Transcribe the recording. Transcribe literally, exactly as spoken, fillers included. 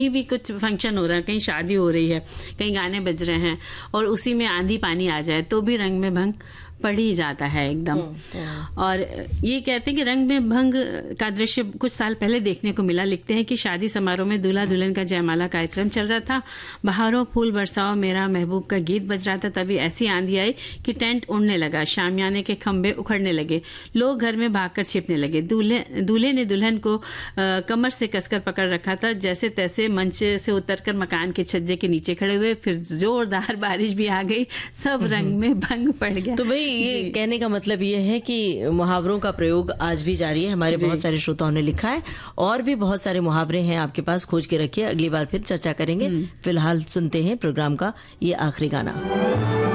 कहीं भी कुछ फंक्शन हो रहा है, कहीं शादी हो रही है, कहीं गाने बज रहे हैं और उसी में आंधी पानी आ जाए तो भी रंग में भंग पड़ ही जाता है एकदम। और ये कहते हैं कि रंग में भंग का दृश्य कुछ साल पहले देखने को मिला। लिखते हैं कि शादी समारोह में दूल्हा दुल्हन का जयमाला कार्यक्रम चल रहा था। बहारों फूल बरसाओ मेरा महबूब का गीत बज रहा था। तभी ऐसी आंधी आई कि टेंट उड़ने लगा, शामियाने के खंभे उखड़ने लगे, लोग घर में भागकर छिपने लगे। दूल्हे दूल्हे ने दुल्हन को आ, कमर से कसकर पकड़ रखा था। जैसे तैसे मंच से उतरकर मकान के छज्जे के नीचे खड़े हुए। फिर जोरदार बारिश भी आ गई, सब रंग में भंग पड़ गया। तो भाई ये कहने का मतलब ये है कि मुहावरों का प्रयोग आज भी जारी है। हमारे बहुत सारे श्रोताओं ने लिखा है और भी बहुत सारे मुहावरे हैं आपके पास, खोज के रखिए, अगली बार फिर चर्चा करेंगे। फिलहाल सुनते हैं प्रोग्राम का ये आखिरी गाना।